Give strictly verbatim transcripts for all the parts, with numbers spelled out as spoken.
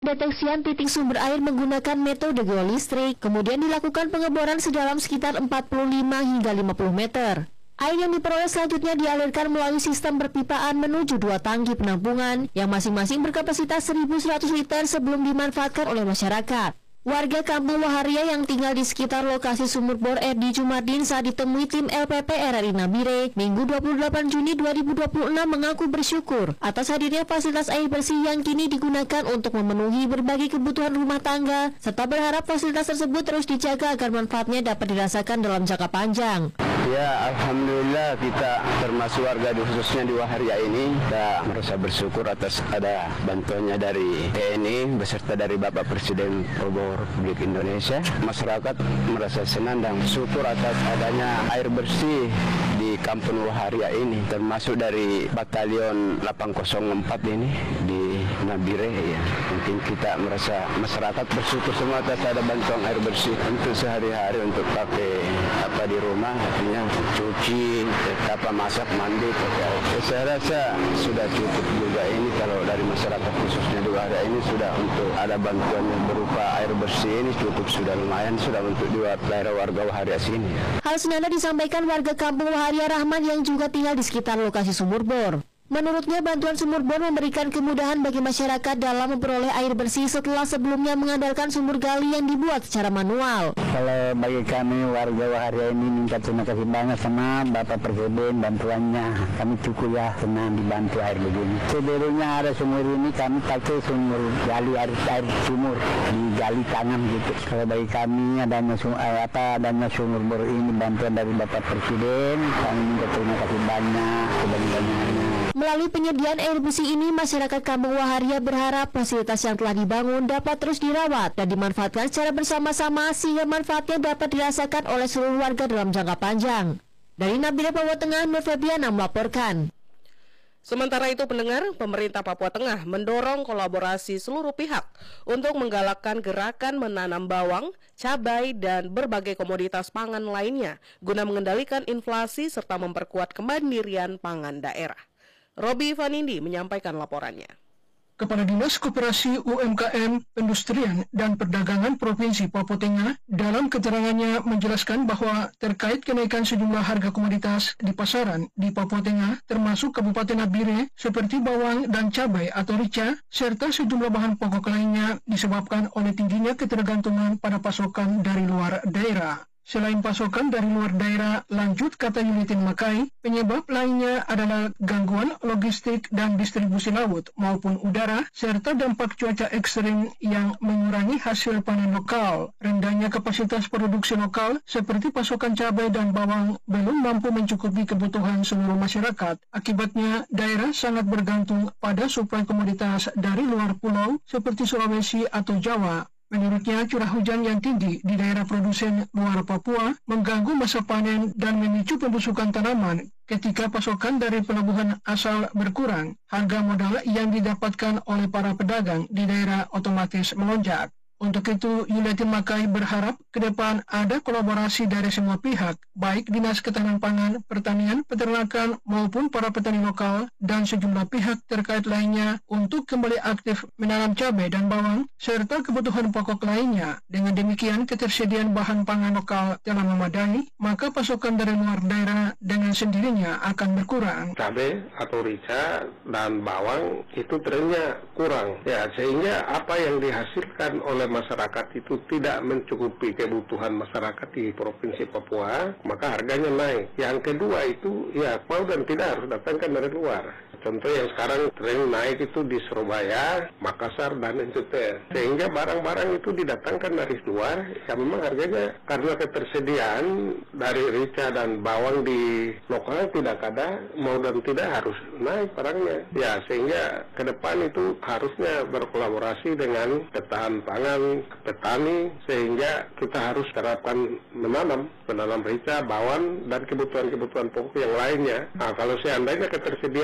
Deteksian titik sumber air menggunakan metode geolistrik, kemudian dilakukan pengeboran sedalam sekitar empat puluh lima hingga lima puluh meter. Air yang diperoleh selanjutnya dialirkan melalui sistem perpipaan menuju dua tangki penampungan yang masing-masing berkapasitas seribu seratus liter sebelum dimanfaatkan oleh masyarakat. Warga Kampung Waharia yang tinggal di sekitar lokasi sumur bor Erdi Jumadin saat ditemui tim L P P R R I Nabire Minggu dua puluh delapan Juni dua ribu dua puluh enam mengaku bersyukur atas hadirnya fasilitas air bersih yang kini digunakan untuk memenuhi berbagai kebutuhan rumah tangga, serta berharap fasilitas tersebut terus dijaga agar manfaatnya dapat dirasakan dalam jangka panjang. Ya, alhamdulillah kita termasuk warga di khususnya di Waharia ini kita merasa bersyukur atas ada bantuannya dari T N I beserta dari Bapak Presiden Republik Indonesia. Masyarakat merasa senang dan syukur atas adanya air bersih di Kampung Waharia ini, termasuk dari Batalion delapan nol empat ini di Nabire ya. Mungkin kita merasa masyarakat bersyukur semua atas ada bantuan air bersih untuk sehari-hari untuk pakai apa di rumah, artinya cuci, apa masak, mandi, pakai air. Saya rasa sudah cukup juga ini kalau dari masyarakat khususnya di Waharia ini sudah untuk ada bantuan yang berupa air bersih ini cukup sudah lumayan sudah untuk di daerah warga Waharia sini. Hal senada disampaikan warga Kampung Waharia Rahman yang juga tinggal di sekitar lokasi sumur bor. Menurutnya bantuan sumur bor memberikan kemudahan bagi masyarakat dalam memperoleh air bersih setelah sebelumnya mengandalkan sumur gali yang dibuat secara manual. Kalau bagi kami warga Waharia ini minta terima kasih banget sama Bapak Presiden bantuannya. Kami cukup ya senang dibantu air begini. Sebelumnya ada sumur ini kami pakai sumur gali air, air sumur digali tangan gitu. Kalau bagi kami adanya sumur, apa adanya sumur bor ini bantuan dari Bapak Presiden, kami minta terima kasih banyak sebanyak-banyaknya. Melalui penyediaan air bersih ini, masyarakat Kampung Waharia berharap fasilitas yang telah dibangun dapat terus dirawat dan dimanfaatkan secara bersama-sama sehingga manfaatnya dapat dirasakan oleh seluruh warga dalam jangka panjang. Dari Nabire, Papua Tengah, Nur Febriana melaporkan. Sementara itu pendengar, pemerintah Papua Tengah mendorong kolaborasi seluruh pihak untuk menggalakkan gerakan menanam bawang, cabai, dan berbagai komoditas pangan lainnya guna mengendalikan inflasi serta memperkuat kemandirian pangan daerah. Robi Vanindi menyampaikan laporannya. Kepala Dinas Koperasi U M K M, Pendustrian, dan Perdagangan Provinsi Papua Tengah dalam keterangannya menjelaskan bahwa terkait kenaikan sejumlah harga komoditas di pasaran di Papua Tengah termasuk Kabupaten Nabire seperti bawang dan cabai atau rica serta sejumlah bahan pokok lainnya disebabkan oleh tingginya ketergantungan pada pasokan dari luar daerah. Selain pasokan dari luar daerah, lanjut kata Yulitin Makai, penyebab lainnya adalah gangguan logistik dan distribusi laut maupun udara, serta dampak cuaca ekstrim yang mengurangi hasil panen lokal. Rendahnya kapasitas produksi lokal seperti pasokan cabai dan bawang belum mampu mencukupi kebutuhan seluruh masyarakat. Akibatnya, daerah sangat bergantung pada suplai komoditas dari luar pulau seperti Sulawesi atau Jawa. Menurutnya, curah hujan yang tinggi di daerah produsen luar Papua mengganggu masa panen dan memicu pembusukan tanaman. Ketika pasokan dari pelabuhan asal berkurang, harga modal yang didapatkan oleh para pedagang di daerah otomatis melonjak. Untuk itu, Yulitin Makai berharap ke depan ada kolaborasi dari semua pihak, baik Dinas Ketahanan Pangan, Pertanian, Peternakan, maupun para petani lokal dan sejumlah pihak terkait lainnya untuk kembali aktif menanam cabai dan bawang, serta kebutuhan pokok lainnya. Dengan demikian, ketersediaan bahan pangan lokal telah memadai, maka pasokan dari luar daerah dengan sendirinya akan berkurang. Cabai atau rica dan bawang itu trennya kurang, ya sehingga apa yang dihasilkan oleh masyarakat itu tidak mencukupi kebutuhan masyarakat di Provinsi Papua, maka harganya naik. Yang kedua itu, ya mau dan tidak harus datangkan dari luar. Contoh yang sekarang tren naik itu di Surabaya, Makassar, dan N T T. Sehingga barang-barang itu didatangkan dari luar, ya memang harganya karena ketersediaan dari rica dan bawang di lokal tidak ada, mau dan tidak harus naik barangnya. Ya sehingga ke depan itu harusnya berkolaborasi dengan ketahanan pangan, petani, sehingga kita harus terapkan menanam, menanam rica, bawang, dan kebutuhan-kebutuhan pokok yang lainnya. Nah, kalau seandainya ketersediaan lokal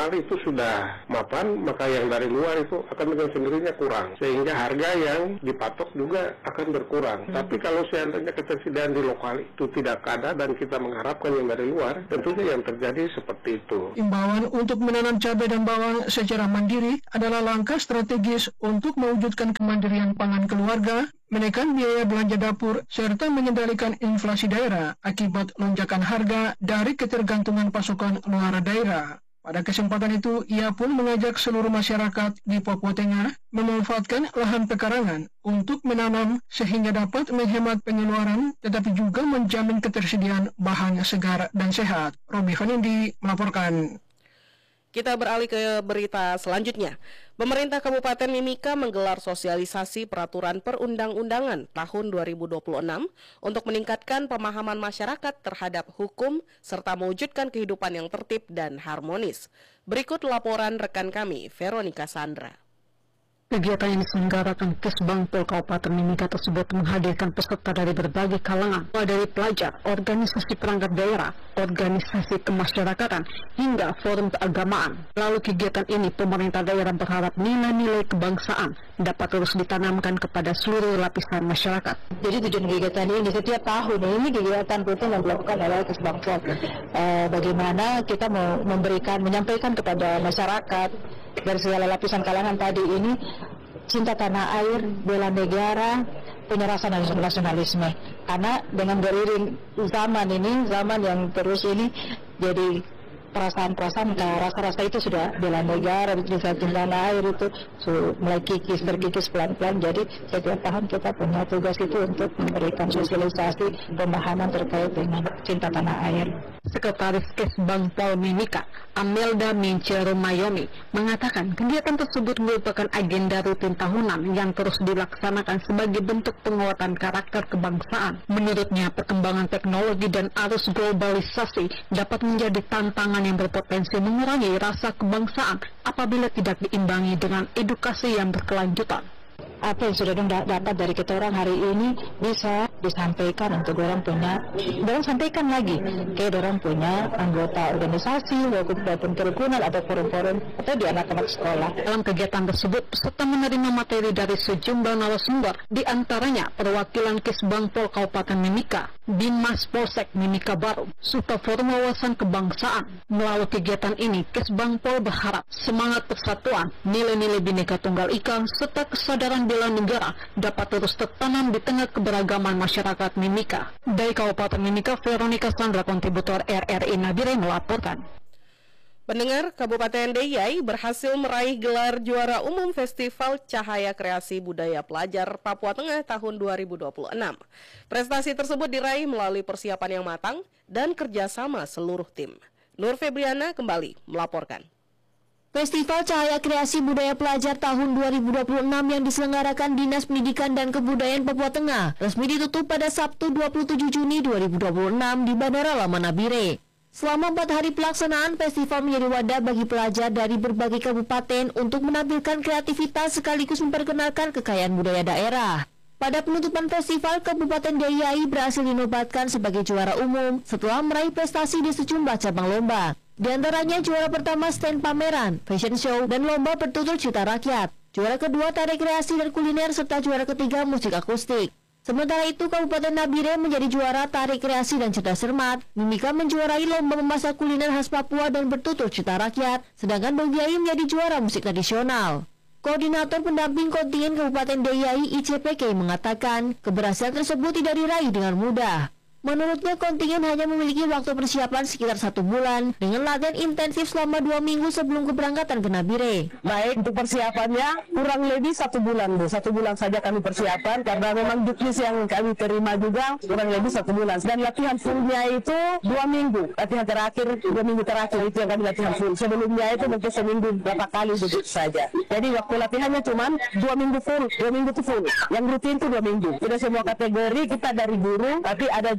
lokal itu sudah mapan, maka yang dari luar itu akan dengan sendirinya kurang, sehingga harga yang dipatok juga akan berkurang. Hmm. Tapi kalau seandainya ketersediaan di lokal itu tidak ada dan kita mengharapkan yang dari luar, tentunya yang terjadi seperti itu. Imbauan untuk menanam cabai dan bawang secara mandiri adalah langkah strategis untuk mewujudkan kemandirian pangan keluarga, menekan biaya belanja dapur, serta mengendalikan inflasi daerah akibat lonjakan harga dari ketergantungan pasokan luar daerah. Pada kesempatan itu, ia pun mengajak seluruh masyarakat di Papua Tengah memanfaatkan lahan pekarangan untuk menanam sehingga dapat menghemat pengeluaran tetapi juga menjamin ketersediaan bahan segar dan sehat. Robi Fanindi melaporkan. Kita beralih ke berita selanjutnya. Pemerintah Kabupaten Mimika menggelar sosialisasi peraturan perundang-undangan tahun dua ribu dua puluh enam untuk meningkatkan pemahaman masyarakat terhadap hukum serta mewujudkan kehidupan yang tertib dan harmonis. Berikut laporan rekan kami, Veronica Sandra. Kegiatan yang diselenggarakan Kesbangpol Kabupaten Mimika tersebut menghadirkan peserta dari berbagai kalangan, mulai dari pelajar, organisasi perangkat daerah, organisasi kemasyarakatan, hingga forum keagamaan. Melalui kegiatan ini, pemerintah daerah berharap nilai-nilai kebangsaan dapat terus ditanamkan kepada seluruh lapisan masyarakat. Jadi tujuan kegiatan ini setiap tahun ini kegiatan rutin yang dilakukan oleh Kesbangpol. Eh, bagaimana kita mau memberikan, menyampaikan kepada masyarakat dari segala lapisan kalangan tadi ini cinta tanah air, bela negara, punya rasa nasionalisme. Karena dengan beriring zaman ini, zaman yang terus ini, jadi perasaan-perasaan, rasa-rasa itu sudah bela negara, cinta tanah air itu so, mulai kikis, berkikis pelan-pelan. Jadi setiap tahun kita punya tugas itu untuk memberikan sosialisasi pemahaman terkait dengan cinta tanah air. Sekretaris Kesbangpol Mimika, Amelda Mincero Mayomi, mengatakan kegiatan tersebut merupakan agenda rutin tahunan yang terus dilaksanakan sebagai bentuk penguatan karakter kebangsaan. Menurutnya, perkembangan teknologi dan arus globalisasi dapat menjadi tantangan yang berpotensi mengurangi rasa kebangsaan apabila tidak diimbangi dengan edukasi yang berkelanjutan. Apa yang sudah dong dapat dari kita orang hari ini bisa disampaikan untuk orang punya, orang sampaikan lagi ke orang punya anggota organisasi, walaupun kerukunan atau forum-forum atau di anak-anak sekolah. Dalam kegiatan tersebut, peserta menerima materi dari sejumlah narasumber, di antaranya perwakilan Kesbangpol Kabupaten Mimika, Binmas Polsek Mimika Baru, serta forum wawasan kebangsaan. Melalui kegiatan ini, Kesbangpol berharap semangat persatuan, nilai-nilai Bhinneka Tunggal Ika, serta kesadaran bela negara dapat terus tertanam di tengah keberagaman masyarakat Mimika. Dari Kabupaten Mimika, Veronica Sandra, kontributor R R I Nabire melaporkan. Pendengar, Kabupaten Deiyai berhasil meraih gelar juara umum Festival Cahaya Kreasi Budaya Pelajar Papua Tengah tahun dua ribu dua puluh enam. Prestasi tersebut diraih melalui persiapan yang matang dan kerjasama seluruh tim. Nur Febriana kembali melaporkan. Festival Cahaya Kreasi Budaya Pelajar tahun dua ribu dua puluh enam yang diselenggarakan Dinas Pendidikan dan Kebudayaan Papua Tengah resmi ditutup pada Sabtu dua puluh tujuh Juni dua ribu dua puluh enam di Bandara Lama Nabire. Selama empat hari pelaksanaan, festival menjadi wadah bagi pelajar dari berbagai kabupaten untuk menampilkan kreativitas sekaligus memperkenalkan kekayaan budaya daerah. Pada penutupan festival, Kabupaten Deiyai berhasil dinobatkan sebagai juara umum setelah meraih prestasi di sejumlah cabang lomba. Di antaranya juara pertama stand pameran, fashion show, dan lomba bertutur cita rakyat. Juara kedua tari kreasi dan kuliner, serta juara ketiga musik akustik. Sementara itu, Kabupaten Nabire menjadi juara tari kreasi dan cerdas cermat. Mimika menjuarai lomba memasak kuliner khas Papua dan bertutur cita rakyat, sedangkan Deiyai menjadi juara musik tradisional. Koordinator pendamping kontingen Kabupaten Deiyai I C P K mengatakan, keberhasilan tersebut tidak diraih dengan mudah. Menurutnya, kontingen hanya memiliki waktu persiapan sekitar satu bulan dengan latihan intensif selama dua minggu sebelum keberangkatan ke Nabire. Baik, untuk persiapannya kurang lebih satu bulan, Bu. Satu bulan saja kami persiapan karena memang juknis yang kami terima juga kurang lebih satu bulan. Dan latihan fullnya itu dua minggu. Latihan terakhir, dua minggu terakhir itu yang kami latihan full. Sebelumnya itu mungkin seminggu berapa kali begitu saja. Jadi waktu latihannya cuma dua minggu full, dua minggu itu full. Yang rutin itu dua minggu. Tidak semua kategori kita dari guru, tapi ada juga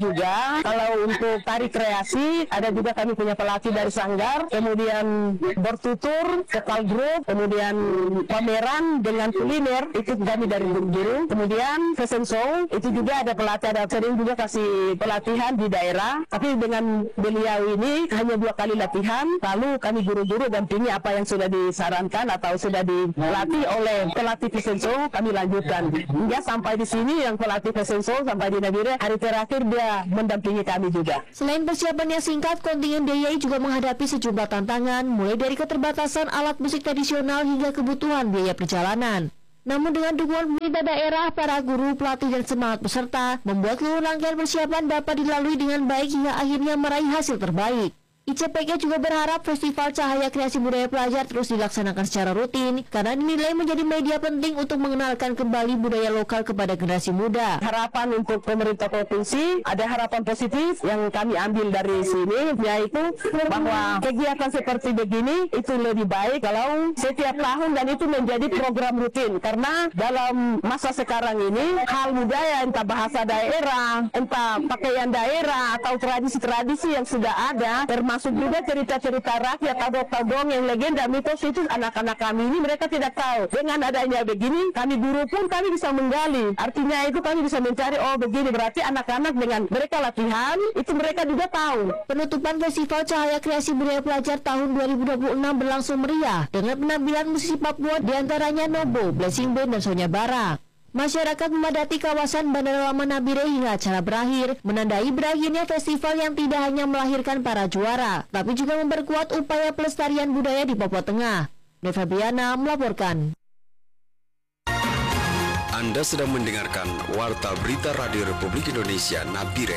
juga. Kalau untuk tari kreasi, ada juga kami punya pelatih dari Sanggar, kemudian bertutur, vokal grup, kemudian pameran dengan kuliner, itu kami dari guru-guru. Kemudian fashion show, itu juga ada pelatih, ada sering juga kasih pelatihan di daerah. Tapi dengan beliau ini hanya dua kali latihan, lalu kami guru-guru dampingi apa yang sudah disarankan atau sudah dilatih oleh pelatih fashion show, kami lanjutkan. Hingga sampai di sini yang pelatih fashion show sampai di Nabire, hari terakhir dia mendampingi kami juga. Selain persiapan yang singkat, kontingen D I Y juga menghadapi sejumlah tantangan, mulai dari keterbatasan alat musik tradisional hingga kebutuhan biaya perjalanan. Namun dengan dukungan pemerintah daerah, para guru, pelatih, dan semangat peserta, membuat seluruh rangkaian persiapan dapat dilalui dengan baik hingga akhirnya meraih hasil terbaik. I C P K juga berharap Festival Cahaya Kreasi Budaya Pelajar terus dilaksanakan secara rutin karena dinilai menjadi media penting untuk mengenalkan kembali budaya lokal kepada generasi muda. Harapan untuk pemerintah provinsi, ada harapan positif yang kami ambil dari sini, yaitu bahwa kegiatan seperti begini itu lebih baik kalau setiap tahun dan itu menjadi program rutin, karena dalam masa sekarang ini hal budaya, entah bahasa daerah, entah pakaian daerah atau tradisi-tradisi yang sudah ada, termasuk Masuk juga cerita-cerita rakyat atau dongeng legenda mitos itu anak-anak kami ini mereka tidak tahu. Dengan adanya begini, kami guru pun kami bisa menggali. Artinya itu kami bisa mencari, oh begini berarti anak-anak dengan mereka latihan itu mereka juga tahu. Penutupan Festival Cahaya Kreasi Budaya Pelajar tahun dua ribu dua puluh enam berlangsung meriah dengan penampilan musisi Papua diantaranya Nobo, Blessing Band, dan Sonya Bara. Masyarakat memadati kawasan Bandara Lama Nabire hingga acara berakhir, menandai berakhirnya festival yang tidak hanya melahirkan para juara, tapi juga memperkuat upaya pelestarian budaya di Papua Tengah. Nevabriana melaporkan. Anda sedang mendengarkan Warta Berita Radio Republik Indonesia Nabire.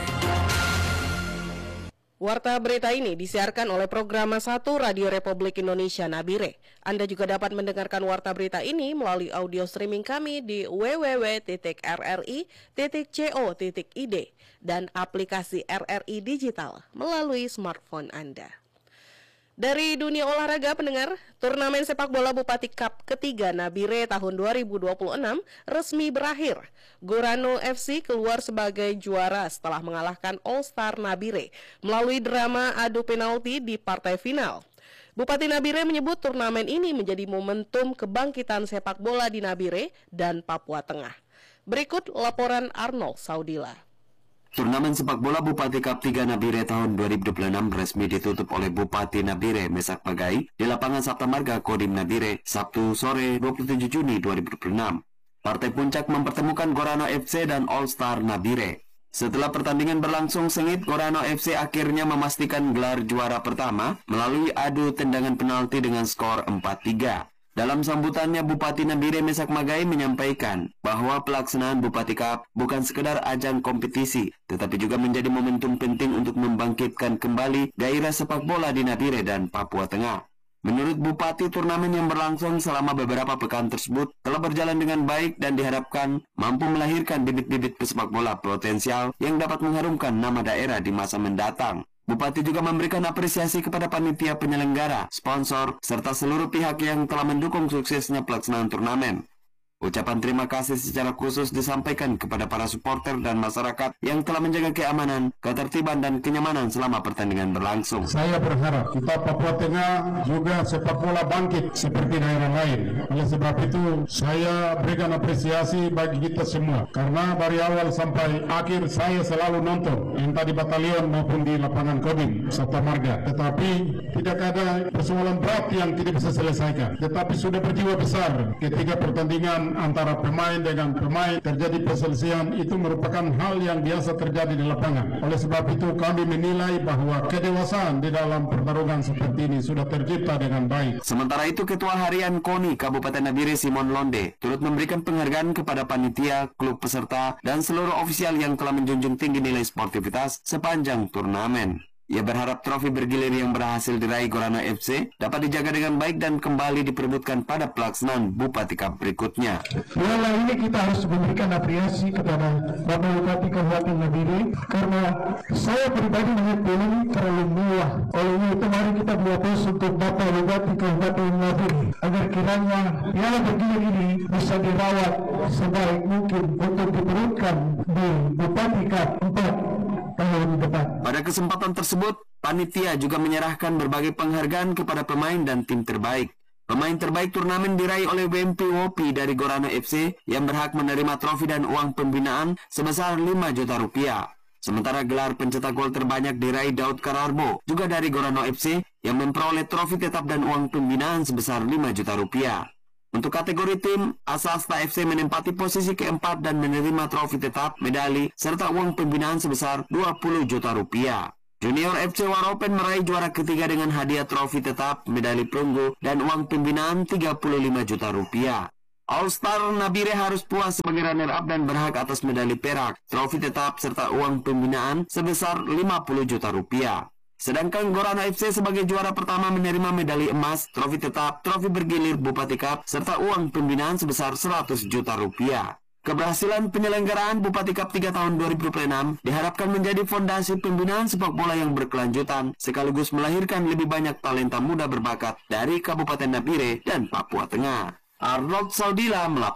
Warta berita ini disiarkan oleh Programa satu Radio Republik Indonesia Nabire. Anda juga dapat mendengarkan warta berita ini melalui audio streaming kami di w w w titik r r i titik co titik i d dan aplikasi R R I Digital melalui smartphone Anda. Dari dunia olahraga pendengar, turnamen sepak bola Bupati Cup ketiga Nabire tahun dua ribu dua puluh enam resmi berakhir. Gorano F C keluar sebagai juara setelah mengalahkan All Star Nabire melalui drama adu penalti di partai final. Bupati Nabire menyebut turnamen ini menjadi momentum kebangkitan sepak bola di Nabire dan Papua Tengah. Berikut laporan Arnold Saudila. Turnamen sepak bola Bupati Cup tiga Nabire tahun dua ribu dua puluh enam resmi ditutup oleh Bupati Nabire Mesak Pagai di lapangan Sabta Marga Kodim Nabire Sabtu sore dua puluh tujuh Juni dua ribu dua puluh enam. Partai puncak mempertemukan Gorano F C dan All Star Nabire. Setelah pertandingan berlangsung sengit, Gorano F C akhirnya memastikan gelar juara pertama melalui adu tendangan penalti dengan skor empat tiga. Dalam sambutannya, Bupati Nabire Mesak Magai menyampaikan bahwa pelaksanaan Bupati Cup bukan sekedar ajang kompetisi, tetapi juga menjadi momentum penting untuk membangkitkan kembali gairah sepak bola di Nabire dan Papua Tengah. Menurut Bupati, turnamen yang berlangsung selama beberapa pekan tersebut telah berjalan dengan baik dan diharapkan mampu melahirkan bibit-bibit pesepak bola potensial yang dapat mengharumkan nama daerah di masa mendatang. Bupati juga memberikan apresiasi kepada panitia penyelenggara, sponsor, serta seluruh pihak yang telah mendukung suksesnya pelaksanaan turnamen. Ucapan terima kasih secara khusus disampaikan kepada para supporter dan masyarakat yang telah menjaga keamanan, ketertiban, dan kenyamanan selama pertandingan berlangsung. Saya berharap kita Papua Tengah juga sepak bola bangkit seperti daerah lain. Oleh sebab itu, saya berikan apresiasi bagi kita semua. Karena dari awal sampai akhir saya selalu nonton, entah di batalion maupun di lapangan Kodim, Sabta Marga. Tetapi tidak ada persoalan berat yang tidak bisa selesaikan. Tetapi sudah berjiwa besar ketika pertandingan antara pemain dengan pemain terjadi perselisihan, itu merupakan hal yang biasa terjadi di lapangan. Oleh sebab itu kami menilai bahwa kedewasaan di dalam pertarungan seperti ini sudah tercipta dengan baik. Sementara itu, Ketua Harian KONI Kabupaten Nabire Simon Londe turut memberikan penghargaan kepada panitia, klub peserta, dan seluruh ofisial yang telah menjunjung tinggi nilai sportivitas sepanjang turnamen. Ia berharap trofi bergilir yang berhasil diraih Gorano F C dapat dijaga dengan baik dan kembali diperebutkan pada pelaksanaan Bupati Cup berikutnya. Malah ini kita harus memberikan apresiasi kepada Bapak Bupati Kabupaten Nabire, karena saya pribadi melihat ini terlalu mewah. Oleh itu mari kita berdoa untuk Bapak Bupati Kabupaten Nabire agar kiranya piala bergilir ini bisa dirawat sebaik mungkin untuk diperuntukkan di Bupati Cup empat tahun depan. Pada kesempatan tersebut, panitia juga menyerahkan berbagai penghargaan kepada pemain dan tim terbaik. Pemain terbaik turnamen diraih oleh W M P Wopi dari Gorano F C yang berhak menerima trofi dan uang pembinaan sebesar lima juta rupiah. Sementara gelar pencetak gol terbanyak diraih Daud Kararbo, juga dari Gorano F C, yang memperoleh trofi tetap dan uang pembinaan sebesar lima juta rupiah. Untuk kategori tim, Asasta F C menempati posisi keempat dan menerima trofi tetap, medali, serta uang pembinaan sebesar dua puluh juta rupiah. Junior F C Waropen meraih juara ketiga dengan hadiah trofi tetap, medali perunggu, dan uang pembinaan tiga puluh lima juta rupiah. All-Star Nabire harus puas sebagai runner-up dan berhak atas medali perak, trofi tetap, serta uang pembinaan sebesar lima puluh juta rupiah. Sedangkan Gorano F C sebagai juara pertama menerima medali emas, trofi tetap, trofi bergilir Bupati Cup, serta uang pembinaan sebesar seratus juta rupiah. Keberhasilan penyelenggaraan Bupati Cup tiga tahun dua ribu dua puluh enam diharapkan menjadi fondasi pembinaan sepak bola yang berkelanjutan, sekaligus melahirkan lebih banyak talenta muda berbakat dari Kabupaten Nabire dan Papua Tengah. Arnold Saudila melaporkan.